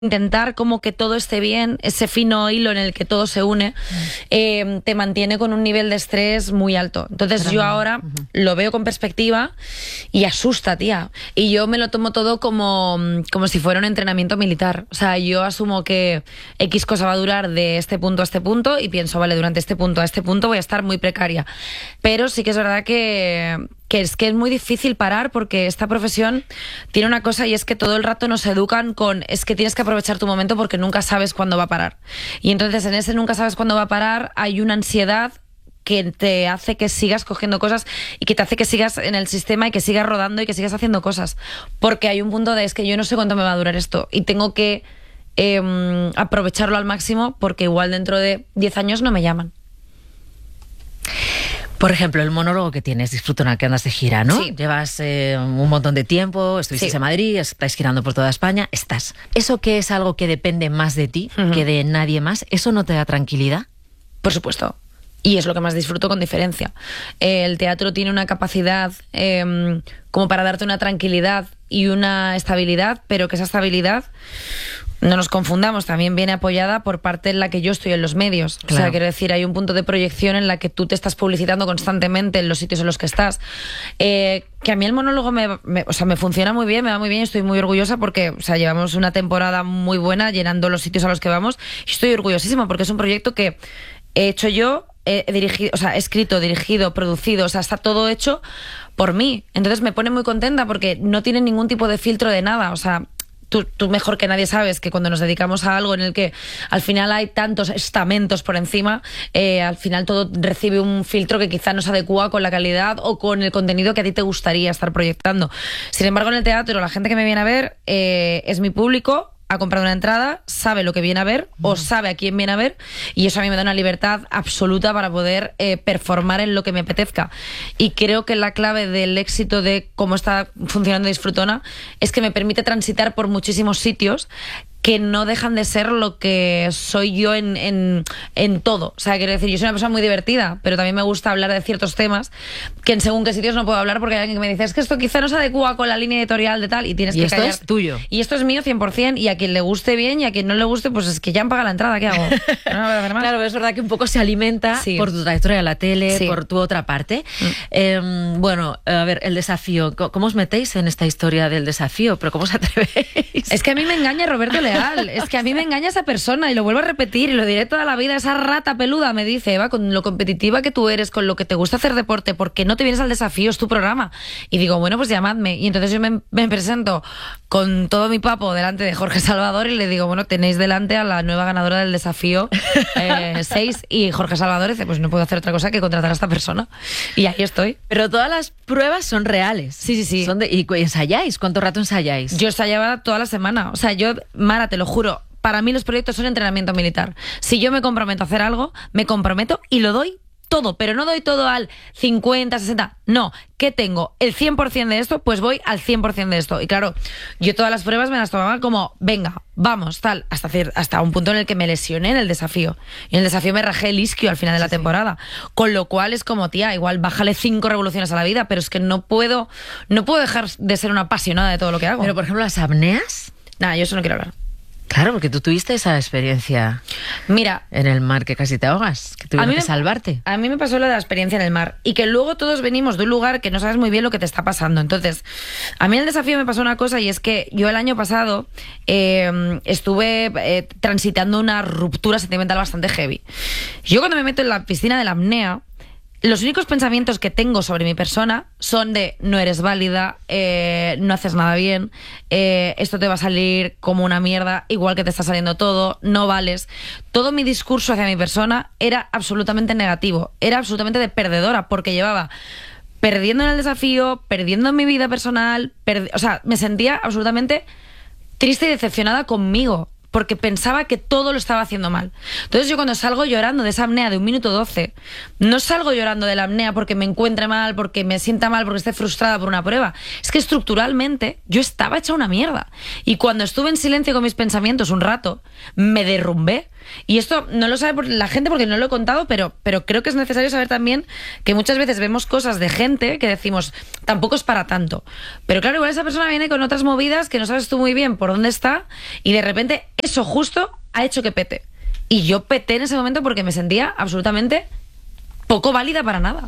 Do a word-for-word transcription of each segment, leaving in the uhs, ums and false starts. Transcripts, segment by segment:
intentar como que todo esté bien, ese fino hilo en el que todo se une, eh, te mantiene con un nivel de estrés muy alto. Entonces Pero yo no. ahora uh-huh. lo veo con perspectiva y asusta, tía. Y yo me lo tomo todo como, como si fuera un entrenamiento militar. O sea, yo asumo que X cosa va a durar de este punto a este punto y pienso, vale, durante este punto a este punto voy a estar muy precaria. Pero sí que es verdad que... que es que es muy difícil parar porque esta profesión tiene una cosa y es que todo el rato nos educan con es que tienes que aprovechar tu momento porque nunca sabes cuándo va a parar. Y entonces en ese nunca sabes cuándo va a parar hay una ansiedad que te hace que sigas cogiendo cosas y que te hace que sigas en el sistema y que sigas rodando y que sigas haciendo cosas. Porque hay un punto de es que yo no sé cuánto me va a durar esto y tengo que eh, aprovecharlo al máximo porque igual dentro de diez años no me llaman. Por ejemplo, el monólogo que tienes, Disfrutona, que andas de gira, ¿no? Sí. Llevas eh, un montón de tiempo, estuviste sí. en Madrid, estás girando por toda España, estás. ¿Eso que es algo que depende más de ti uh-huh. que de nadie más? ¿Eso no te da tranquilidad? Por supuesto. Y es lo que más disfruto con diferencia. El teatro tiene una capacidad eh, como para darte una tranquilidad y una estabilidad, pero que esa estabilidad... No nos confundamos, también viene apoyada por parte en la que yo estoy en los medios. Claro. O sea, quiero decir, hay un punto de proyección en la que tú te estás publicitando constantemente en los sitios en los que estás. Eh, que a mí el monólogo me, me, o sea, me funciona muy bien, me va muy bien, estoy muy orgullosa porque o sea, llevamos una temporada muy buena llenando los sitios a los que vamos y estoy orgullosísima porque es un proyecto que he hecho yo, he dirigido, o sea, he escrito, dirigido, producido, o sea, está todo hecho por mí. Entonces me pone muy contenta porque no tiene ningún tipo de filtro de nada, o sea... Tú, tú mejor que nadie sabes que cuando nos dedicamos a algo en el que al final hay tantos estamentos por encima, eh, al final todo recibe un filtro que quizá no se adecua con la calidad o con el contenido que a ti te gustaría estar proyectando. Sin embargo, en el teatro, la gente que me viene a ver eh, es mi público, ha comprado una entrada, sabe lo que viene a ver mm. o sabe a quién viene a ver y eso a mí me da una libertad absoluta para poder eh, performar en lo que me apetezca. Y creo que la clave del éxito de cómo está funcionando Disfrutona es que me permite transitar por muchísimos sitios que no dejan de ser lo que soy yo en, en, en todo. O sea, quiero decir, yo soy una persona muy divertida, pero también me gusta hablar de ciertos temas que en según qué sitios no puedo hablar porque hay alguien que me dice es que esto quizá no se adecua con la línea editorial de tal y tienes y que esto callar. Es tuyo. Y esto es mío cien por ciento y a quien le guste bien y a quien no le guste, pues es que ya han pagado la entrada, ¿qué hago? ¿No? Claro, es verdad que un poco se alimenta sí. por tu trayectoria en la tele, sí. por tu otra parte. Mm. Eh, bueno, a ver, el desafío. ¿Cómo os metéis en esta historia del desafío? ¿Pero cómo os atrevéis? Es que a mí me engaña Roberto Leal. Es que a mí me engaña esa persona y lo vuelvo a repetir y lo diré toda la vida. Esa rata peluda me dice, Eva, con lo competitiva que tú eres, con lo que te gusta hacer deporte, ¿por qué no te vienes al desafío? Es tu programa. Y digo, bueno, pues llamadme. Y entonces yo me, me presento con todo mi papo delante de Jorge Salvador y le digo, bueno, tenéis delante a la nueva ganadora del desafío eh, seis y Jorge Salvador dice, pues no puedo hacer otra cosa que contratar a esta persona. Y ahí estoy. Pero todas las pruebas son reales. Sí, sí, sí. Son de, ¿y ensayáis? ¿Cuánto rato ensayáis? Yo ensayaba toda la semana. O sea, yo, Mara, te lo juro, para mí los proyectos son entrenamiento militar. Si yo me comprometo a hacer algo, me comprometo y lo doy todo, pero no doy todo al cincuenta, sesenta, no, ¿qué tengo? El cien por ciento de esto, pues voy al cien por ciento de esto. Y claro, yo todas las pruebas me las tomaba como, venga, vamos, tal, hasta, hacer, hasta un punto en el que me lesioné en el desafío. Y en el desafío me rajé el isquio al final de la sí, temporada. Sí. Con lo cual es como, tía, igual bájale cinco revoluciones a la vida, pero es que no puedo, no puedo dejar de ser una apasionada de todo lo que hago. Pero, por ejemplo, las apneas... Nada, yo eso no quiero hablar. Claro, porque tú tuviste esa experiencia. Mira, en el mar, que casi te ahogas, que tuvieron que salvarte. A mí me pasó lo de la experiencia en el mar y que luego todos venimos de un lugar que no sabes muy bien lo que te está pasando. Entonces, a mí en el desafío me pasó una cosa y es que yo el año pasado eh, estuve eh, transitando una ruptura sentimental bastante heavy. Yo cuando me meto en la piscina de la apnea, los únicos pensamientos que tengo sobre mi persona son de no eres válida, eh, no haces nada bien, eh, esto te va a salir como una mierda, igual que te está saliendo todo, no vales. Todo mi discurso hacia mi persona era absolutamente negativo, era absolutamente de perdedora, porque llevaba perdiendo en el desafío, perdiendo en mi vida personal, o sea, me sentía absolutamente triste y decepcionada conmigo, porque pensaba que todo lo estaba haciendo mal. Entonces yo cuando salgo llorando de esa apnea de un minuto doce, no salgo llorando de la apnea porque me encuentre mal, porque me sienta mal, porque esté frustrada por una prueba. Es que estructuralmente yo estaba hecha una mierda. Y cuando estuve en silencio con mis pensamientos un rato, me derrumbé. Y esto no lo sabe la gente porque no lo he contado, pero, pero creo que es necesario saber también que muchas veces vemos cosas de gente que decimos, tampoco es para tanto. Pero claro, igual esa persona viene con otras movidas que no sabes tú muy bien por dónde está y de repente eso justo ha hecho que pete. Y yo peté en ese momento porque me sentía absolutamente poco válida para nada.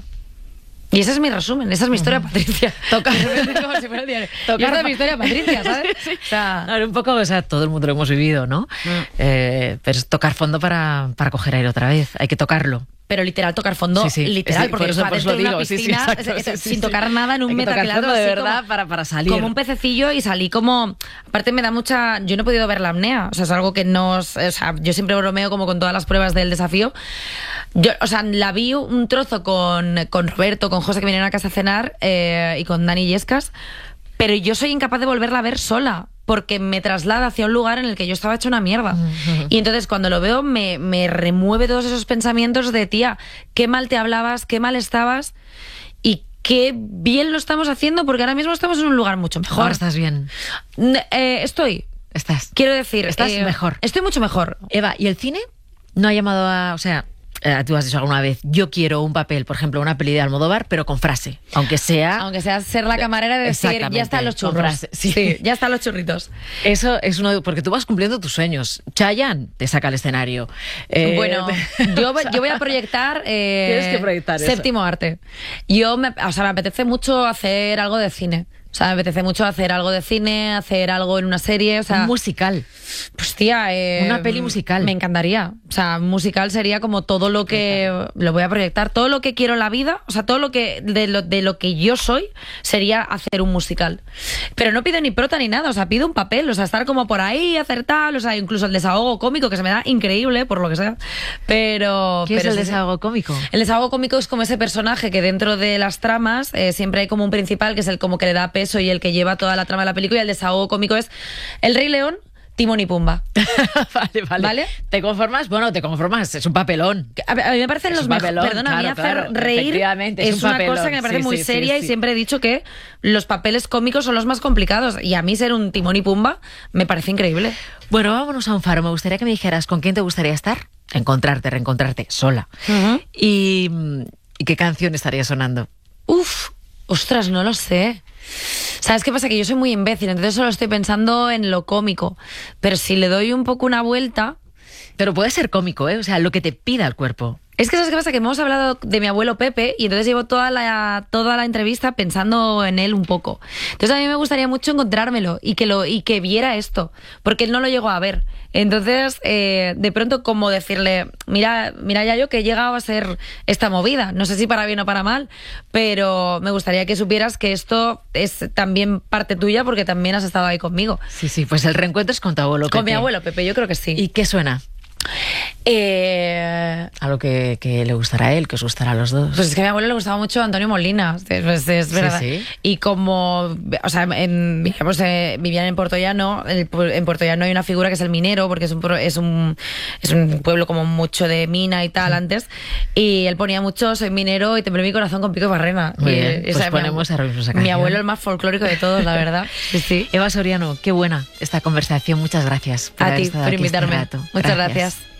Y ese es mi resumen, esa es mi historia, Patricia. Tocar, como si fuera el diario. Tocar es mi historia, Patricia, ¿sabes? Sí, sí. O sea, no, un poco, o sea, todo el mundo lo hemos vivido, ¿no? Mm. Eh, pero es tocar fondo para, para coger aire otra vez, hay que tocarlo. Pero literal, tocar fondo, sí, sí. literal, sí, porque por eso, por eso lo digo, piscina, sí, sí, exacto, sí, sí, sin sí. tocar nada en un metacrilato de verdad como, para, para salir. Como un pececillo y salí como... Aparte me da mucha... Yo no he podido ver la apnea, o sea, es algo que no... O sea, yo siempre bromeo como con todas las pruebas del desafío. Yo, o sea, la vi un trozo con, con Roberto, con José, que vinieron a casa a cenar, eh, y con Dani Yescas, pero yo soy incapaz de volverla a ver sola, porque me traslada hacia un lugar en el que yo estaba hecha una mierda. Uh-huh. Y entonces cuando lo veo me, me remueve todos esos pensamientos de, tía, qué mal te hablabas, qué mal estabas y qué bien lo estamos haciendo, porque ahora mismo estamos en un lugar mucho mejor. Ahora estás bien. Eh, estoy. Estás. Quiero decir... Estás eh, mejor. Estoy mucho mejor. Eva, ¿y el cine? ¿No ha llamado a...? O sea... Eh, tú has dicho alguna vez, yo quiero un papel, por ejemplo, una peli de Almodóvar, pero con frase, aunque sea... Aunque sea ser la camarera de decir, ya están los churros. Sí. sí, ya están los churritos. Eso es uno, porque tú vas cumpliendo tus sueños. Chayanne te saca al escenario. Eh, bueno, yo, yo voy a proyectar... Eh, Tienes que proyectar Séptimo eso. arte. Yo, me, o sea, me apetece mucho hacer algo de cine. O sea, me apetece mucho hacer algo de cine, hacer algo en una serie, o sea... Un musical. Pues tía... Eh, una peli musical. Me encantaría. O sea, musical sería como todo lo que... Lo voy a proyectar. Todo lo que quiero en la vida, o sea, todo lo que... De lo, de lo que yo soy, sería hacer un musical. Pero no pido ni prota ni nada, o sea, pido un papel, o sea, estar como por ahí, hacer tal, o sea, incluso el desahogo cómico, que se me da increíble, por lo que sea. Pero... ¿Qué pero es el es desahogo cómico? El desahogo cómico es como ese personaje que dentro de las tramas eh, siempre hay como un principal, que es el como que le da peso y el que lleva toda la trama de la película, y el desahogo cómico es El Rey León, Timón y Pumba. vale, vale, vale. ¿Te conformas? Bueno, te conformas, es un papelón. A, a mí me parecen es los mejores. Perdona, claro, a mí hacer claro, reír es, es un una papelón. cosa que me parece sí, muy sí, seria sí, y sí. siempre he dicho que los papeles cómicos son los más complicados, y a mí ser un Timón y Pumba me parece increíble. Bueno, vámonos a un faro. Me gustaría que me dijeras con quién te gustaría estar, encontrarte, reencontrarte, sola. Uh-huh. y, y qué canción estaría sonando. Uf, ostras, no lo sé. ¿Sabes qué pasa? Que yo soy muy imbécil, entonces solo estoy pensando en lo cómico. Pero si le doy un poco una vuelta... Pero puede ser cómico, ¿eh? O sea, lo que te pida el cuerpo. Es que ¿sabes qué pasa? Que hemos hablado de mi abuelo Pepe y entonces llevo toda la, toda la entrevista pensando en él un poco. Entonces a mí me gustaría mucho encontrármelo y que, lo, y que viera esto, porque él no lo llegó a ver. Entonces, eh, de pronto como decirle, mira, mira ya yo que he llegado a ser esta movida, no sé si para bien o para mal, pero me gustaría que supieras que esto es también parte tuya porque también has estado ahí conmigo. Sí, sí, pues el reencuentro es con tu abuelo Pepe. Con mi abuelo Pepe, yo creo que sí. ¿Y qué suena? Eh... Algo que, que le gustará a él, que os gustará a los dos. Pues es que a mi abuelo le gustaba mucho Antonio Molina, es, es verdad. Sí, sí. Y como, o sea, en, digamos, eh, vivían en Puerto Llano, el, en Puerto Llano hay una figura que es el minero, porque es un, es un, es un pueblo como mucho de mina y tal, sí. Antes, y él ponía mucho, soy minero y temblé mi corazón con Pico y Barrena. Muy y, bien, y, pues o sea, ponemos mi, a esa canción. Mi abuelo el más folclórico de todos, la verdad. Sí, sí. Eva Soriano, qué buena esta conversación, muchas gracias por a haber ti estado por aquí invitarme. Este rato. Muchas gracias. gracias.